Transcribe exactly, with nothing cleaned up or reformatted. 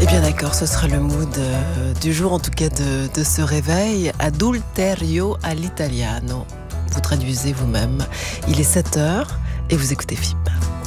bien d'accord, ce sera le mood euh, du jour, en tout cas de, de ce réveil. Adulterio all'italiano. Vous traduisez vous-même. Il est sept heures et vous écoutez F I P.